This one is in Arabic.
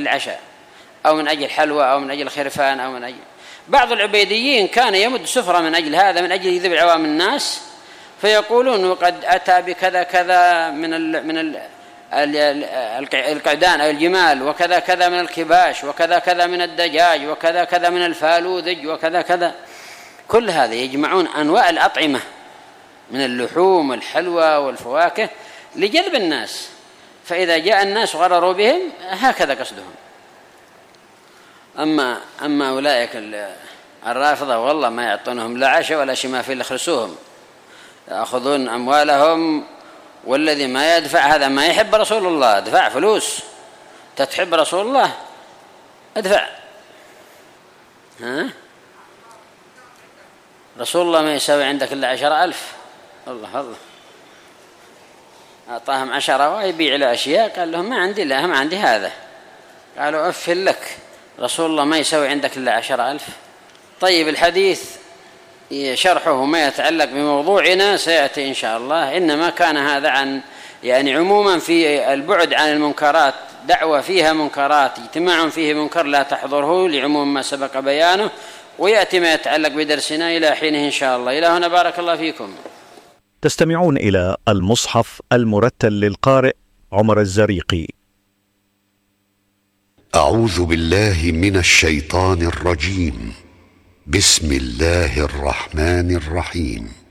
العشاء، أو من أجل حلوى، أو من أجل خرفان، أو من أجل. بعض العبيديين كان يمد سفرة من أجل هذا، من أجل يذبح عوام الناس، فيقولون وقد أتى بكذا كذا من القعدان أو الجمال، وكذا كذا من الكباش، وكذا كذا من الدجاج، وكذا كذا من الفالوذج، وكذا كذا. كل هذا يجمعون أنواع الأطعمة من اللحوم والحلوى والفواكه لجذب الناس، فإذا جاء الناس غرروا بهم، هكذا قصدهم. أما أولئك الرافضة والله ما يعطونهم لا عشاء ولا شيء، ما في يخلصوهم، يأخذون أموالهم، والذي ما يدفع هذا ما يحب رسول الله. ادفع فلوس، تتحب رسول الله ادفع. رسول الله ما يساوي عندك إلا 10,000. الله أعطاهم 10 ويبيع له أشياء، قال لهم ما عندي، لا ما عندي هذا. قالوا أفل لك، رسول الله ما يساوي عندك إلا 10,000. طيب الحديث شرحه ما يتعلق بموضوعنا سيأتي إن شاء الله. إنما كان هذا عن عموما في البعد عن المنكرات، دعوة فيها منكرات، اجتماع فيه منكر لا تحضره، لعموم ما سبق بيانه، ويأتي ما يتعلق بدرسنا إلى حينه إن شاء الله. إلى هنا بارك الله فيكم. تستمعون إلى المصحف المرتل للقارئ عمر الزريقي. أعوذ بالله من الشيطان الرجيم. بسم الله الرحمن الرحيم.